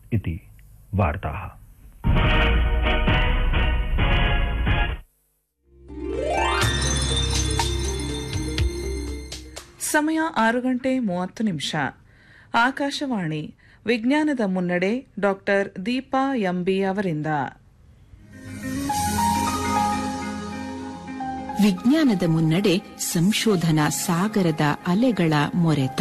इति वार्ताः। ಸಮಯ 6:30 ಆಕಾಶವಾಣಿ ವಿಜ್ಞಾನದ ಮುನ್ನಡೆ ಡಾಕ್ಟರ್ ದೀಪಾ ಎಂಬಿ ಅವರಿಂದ. ವಿಜ್ಞಾನದ ಮುನ್ನಡೆ ಸಂಶೋಧನಾ ಸಾಗರದ ಅಲೆಗಳ ಮೊರೆತ.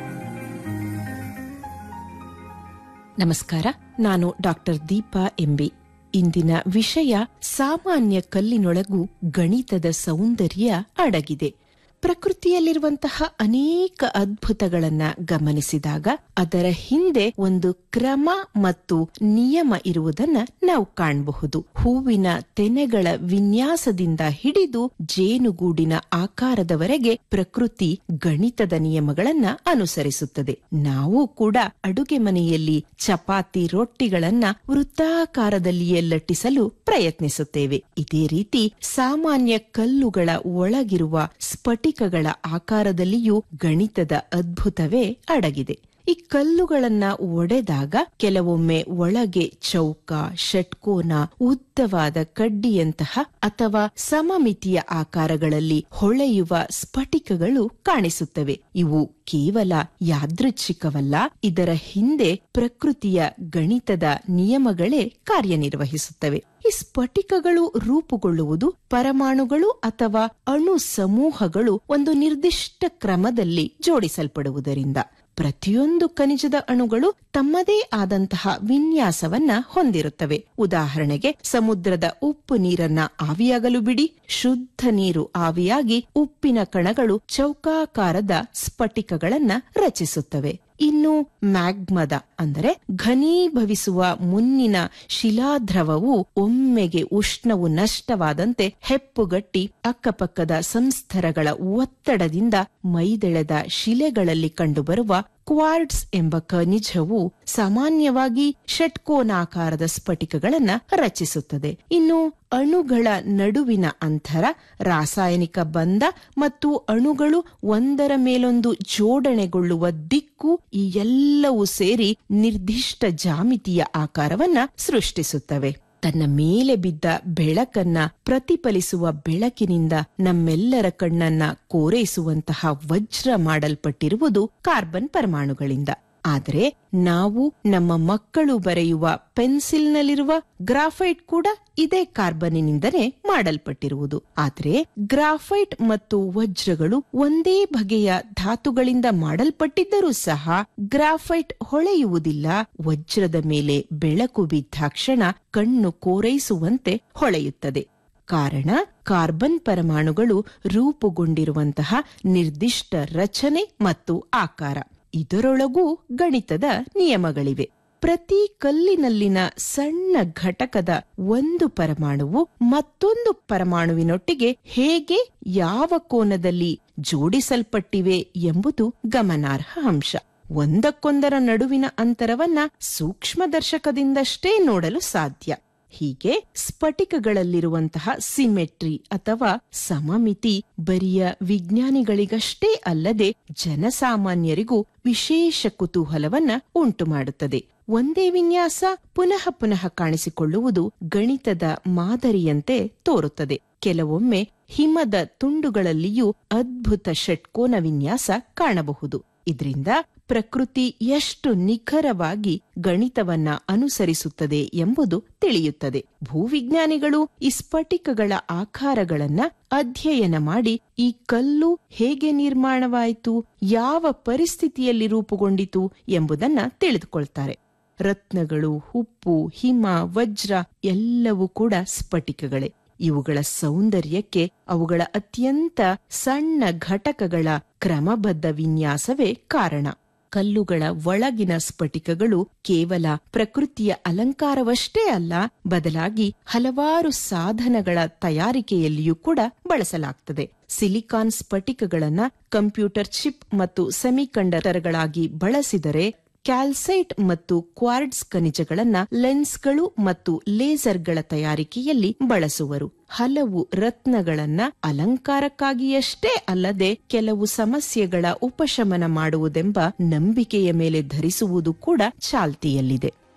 ನಮಸ್ಕಾರ, ನಾನು ಡಾಕ್ಟರ್ ದೀಪಾ ಎಂಬಿ. ಇಂದಿನ ವಿಷಯ ಸಾಮಾನ್ಯ ಕಲ್ಲಿನೊಳಗೂ ಗಣಿತದ ಸೌಂದರ್ಯ ಅಡಗಿದೆ. ಪ್ರಕೃತಿಯಲ್ಲಿರುವಂತಹ ಅನೇಕ ಅದ್ಭುತಗಳನ್ನ ಗಮನಿಸಿದಾಗ ಅದರ ಹಿಂದೆ ಒಂದು ಕ್ರಮ ಮತ್ತು ನಿಯಮ ಇರುವುದನ್ನ ನಾವು ಕಾಣಬಹುದು. ಹೂವಿನ ತೆನೆಗಳ ವಿನ್ಯಾಸದಿಂದ ಹಿಡಿದು ಜೇನುಗೂಡಿನ ಆಕಾರದವರೆಗೆ ಪ್ರಕೃತಿ ಗಣಿತದ ನಿಯಮಗಳನ್ನ ಅನುಸರಿಸುತ್ತದೆ. ನಾವು ಕೂಡ ಅಡುಗೆ ಮನೆಯಲ್ಲಿ ಚಪಾತಿ ರೊಟ್ಟಿಗಳನ್ನ ವೃತ್ತಾಕಾರದಲ್ಲಿಯೇ ಲಟ್ಟಿಸಲು ಪ್ರಯತ್ನಿಸುತ್ತೇವೆ. ಇದೇ ರೀತಿ ಸಾಮಾನ್ಯ ಕಲ್ಲುಗಳ ಒಳಗಿರುವ ಸ್ಫಟಿಕಗಳ ಆಕಾರದಲ್ಲಿಯೂ ಗಣಿತದ ಅದ್ಭುತವೇ ಅಡಗಿದೆ. ಈ ಕಲ್ಲುಗಳನ್ನ ಒಡೆದಾಗ ಕೆಲವೊಮ್ಮೆ ಒಳಗೆ ಚೌಕ, ಷಟ್ಕೋನ, ಉದ್ದವಾದ ಕಡ್ಡಿಯಂತಹ ಅಥವಾ ಸಮಮಿತಿಯ ಆಕಾರಗಳಲ್ಲಿ ಹೊಳೆಯುವ ಸ್ಫಟಿಕಗಳು ಕಾಣಿಸುತ್ತವೆ. ಇವು ಕೇವಲ ಯಾದೃಚ್ಛಿಕವಲ್ಲ, ಇದರ ಹಿಂದೆ ಪ್ರಕೃತಿಯ ಗಣಿತದ ನಿಯಮಗಳೇ ಕಾರ್ಯನಿರ್ವಹಿಸುತ್ತವೆ. ಈ ಸ್ಫಟಿಕಗಳು ರೂಪುಗೊಳ್ಳುವುದು ಪರಮಾಣುಗಳು ಅಥವಾ ಅಣು ಸಮೂಹಗಳು ಒಂದು ನಿರ್ದಿಷ್ಟ ಕ್ರಮದಲ್ಲಿ ಜೋಡಿಸಲ್ಪಡುವುದರಿಂದ. ಪ್ರತಿಯೊಂದು ಖನಿಜದ ಅಣುಗಳು ತಮ್ಮದೇ ಆದಂತಹ ವಿನ್ಯಾಸವನ್ನ ಹೊಂದಿರುತ್ತವೆ. ಉದಾಹರಣೆಗೆ, ಸಮುದ್ರದ ಉಪ್ಪು ನೀರನ್ನ ಆವಿಯಾಗಲು ಬಿಡಿ, ಶುದ್ಧ ನೀರು ಆವಿಯಾಗಿ ಉಪ್ಪಿನ ಕಣಗಳು ಚೌಕಾಕಾರದ ಸ್ಫಟಿಕಗಳನ್ನ ರಚಿಸುತ್ತವೆ. ಇನ್ನು ಮ್ಯಾಗ್ಮದ ಅಂದರೆ ಘನೀಭವಿಸುವ ಮುನ್ನಿನ ಶಿಲಾದ್ರವವು ಒಮ್ಮೆಗೆ ಉಷ್ಣವು ನಷ್ಟವಾದಂತೆ ಹೆಪ್ಪುಗಟ್ಟಿ ಅಕ್ಕಪಕ್ಕದ ಸಂಸ್ಥರಗಳ ಒತ್ತಡದಿಂದ ಮೈದೆಳೆದ ಶಿಲೆಗಳಲ್ಲಿ ಕಂಡುಬರುವ ಕ್ವಾರ್ಟ್ಸ್ ಎಂಬ ಖನಿಜವು ಸಾಮಾನ್ಯವಾಗಿ ಷಟ್ಕೋನಾಕಾರದ ಸ್ಫಟಿಕಗಳನ್ನ ರಚಿಸುತ್ತದೆ. ಇನ್ನು ಅಣುಗಳ ನಡುವಿನ ಅಂತರ, ರಾಸಾಯನಿಕ ಬಂಧ ಮತ್ತು ಅಣುಗಳು ಒಂದರ ಮೇಲೊಂದು ಜೋಡಣೆಗೊಳ್ಳುವ ದಿಕ್ಕು, ಈ ಎಲ್ಲವೂ ಸೇರಿ ನಿರ್ದಿಷ್ಟ ಜಾಮಿತಿಯ ಆಕಾರವನ್ನ ಸೃಷ್ಟಿಸುತ್ತವೆ. ತನ್ನ ಮೇಲೆ ಬಿದ್ದ ಬೆಳಕನ್ನ ಪ್ರತಿಫಲಿಸುವ ಬೆಳಕಿನಿಂದ ನಮ್ಮೆಲ್ಲರ ಕಣ್ಣನ್ನ ಕೋರೈಸುವಂತಹ ವಜ್ರ ಮಾಡಲ್ಪಟ್ಟಿರುವುದು ಕಾರ್ಬನ್ ಪರಮಾಣುಗಳಿಂದ. ಆದರೆ ನಾವು ನಮ್ಮ ಮಕ್ಕಳು ಬರೆಯುವ ಪೆನ್ಸಿಲ್ನಲ್ಲಿರುವ ಗ್ರಾಫೈಟ್ ಕೂಡ ಇದೇ ಕಾರ್ಬನ್ನಿನಿಂದಲೇ ಮಾಡಲ್ಪಟ್ಟಿರುವುದು. ಆದರೆ ಗ್ರಾಫೈಟ್ ಮತ್ತು ವಜ್ರಗಳು ಒಂದೇ ಬಗೆಯ ಧಾತುಗಳಿಂದ ಮಾಡಲ್ಪಟ್ಟಿದ್ದರೂ ಸಹ ಗ್ರಾಫೈಟ್ ಹೊಳೆಯುವುದಿಲ್ಲ. ವಜ್ರದ ಮೇಲೆ ಬೆಳಕು ಬಿದ್ದಾಕ್ಷಣ ಕಣ್ಣು ಕೋರೈಸುವಂತೆ ಹೊಳೆಯುತ್ತದೆ. ಕಾರಣ, ಕಾರ್ಬನ್ ಪರಮಾಣುಗಳು ರೂಪುಗೊಂಡಿರುವಂತಹ ನಿರ್ದಿಷ್ಟ ರಚನೆ ಮತ್ತು ಆಕಾರ. ಇದರೊಳಗೂ ಗಣಿತದ ನಿಯಮಗಳಿವೆ. ಪ್ರತಿ ಕಲ್ಲಿನಲ್ಲಿನ ಸಣ್ಣ ಘಟಕದ ಒಂದು ಪರಮಾಣುವು ಮತ್ತೊಂದು ಪರಮಾಣುವಿನೊಟ್ಟಿಗೆ ಹೇಗೆ, ಯಾವ ಕೋನದಲ್ಲಿ ಜೋಡಿಸಲ್ಪಟ್ಟಿವೆ ಎಂಬುದು ಗಮನಾರ್ಹ ಅಂಶ. ಒಂದಕ್ಕೊಂದರ ನಡುವಿನ ಅಂತರವನ್ನ ಸೂಕ್ಷ್ಮದರ್ಶಕದಿಂದಷ್ಟೇ ನೋಡಲು ಸಾಧ್ಯ. ಹೀಗೆ ಸ್ಫಟಿಕಗಳಲ್ಲಿರುವಂತಹ ಸಿಮೆಟ್ರಿ ಅಥವಾ ಸಮಮಿತಿ ಬರಿಯ ವಿಜ್ಞಾನಿಗಳಿಗಷ್ಟೇ ಅಲ್ಲದೆ ಜನಸಾಮಾನ್ಯರಿಗೂ ವಿಶೇಷ ಕುತೂಹಲವನ್ನ ಉಂಟುಮಾಡುತ್ತದೆ. ಒಂದೇ ವಿನ್ಯಾಸ ಪುನಃ ಪುನಃ ಕಾಣಿಸಿಕೊಳ್ಳುವುದು ಗಣಿತದ ಮಾದರಿಯಂತೆ ತೋರುತ್ತದೆ. ಕೆಲವೊಮ್ಮೆ ಹಿಮದ ತುಂಡುಗಳಲ್ಲಿಯೂ ಅದ್ಭುತ ಷಟ್ಕೋನ ವಿನ್ಯಾಸ ಕಾಣಬಹುದು. ಇದರಿಂದ ಪ್ರಕೃತಿ ಎಷ್ಟು ನಿಖರವಾಗಿ ಗಣಿತವನ್ನ ಅನುಸರಿಸುತ್ತದೆ ಎಂಬುದು ತಿಳಿಯುತ್ತದೆ. ಭೂವಿಜ್ಞಾನಿಗಳು ಈ ಸ್ಫಟಿಕಗಳ ಆಕಾರಗಳನ್ನ ಅಧ್ಯಯನ ಮಾಡಿ ಈ ಕಲ್ಲು ಹೇಗೆ ನಿರ್ಮಾಣವಾಯಿತು, ಯಾವ ಪರಿಸ್ಥಿತಿಯಲ್ಲಿ ರೂಪುಗೊಂಡಿತು ಎಂಬುದನ್ನ ತಿಳಿದುಕೊಳ್ತಾರೆ. ರತ್ನಗಳು, ಉಪ್ಪು, ಹಿಮ, ವಜ್ರ ಎಲ್ಲವೂ ಕೂಡ ಸ್ಫಟಿಕಗಳೇ. ಇವುಗಳ ಸೌಂದರ್ಯಕ್ಕೆ ಅವುಗಳ ಅತ್ಯಂತ ಸಣ್ಣ ಘಟಕಗಳ ಕ್ರಮಬದ್ಧ ವಿನ್ಯಾಸವೇ ಕಾರಣ. ಕಲ್ಲುಗಳ ಒಳಗಿನ ಸ್ಫಟಿಕಗಳು ಕೇವಲ ಪ್ರಕೃತಿಯ ಅಲಂಕಾರವಷ್ಟೇ ಅಲ್ಲ, ಬದಲಾಗಿ ಹಲವಾರು ಸಾಧನಗಳ ತಯಾರಿಕೆಯಲ್ಲಿಯೂ ಕೂಡ ಬಳಸಲಾಗುತ್ತದೆ. ಸಿಲಿಕಾನ್ ಸ್ಫಟಿಕಗಳನ್ನ ಕಂಪ್ಯೂಟರ್ ಚಿಪ್ ಮತ್ತು ಸೆಮಿಕಂಡಕ್ಟರ್ಗಳಾಗಿ ಬಳಸಿದರೆ, ಕ್ಯಾಲ್ಸೈಟ್ ಮತ್ತು ಕ್ವಾರ್ಟ್ಸ್ ಖನಿಜಗಳನ್ನ ಲೆನ್ಸ್ಗಳು ಮತ್ತು ಲೇಸರ್ಗಳ ತಯಾರಿಕೆಯಲ್ಲಿ ಬಳಸುವರು. ಹಲವು ರತ್ನಗಳನ್ನ ಅಲಂಕಾರಕ್ಕಾಗಿಯಷ್ಟೇ ಅಲ್ಲದೆ ಕೆಲವು ಸಮಸ್ಯೆಗಳ ಉಪಶಮನ ಮಾಡುವುದೆಂಬ ನಂಬಿಕೆಯ ಮೇಲೆ ಧರಿಸುವುದು ಕೂಡ ಚಾಲ್ತಿಯಲ್ಲಿದೆ.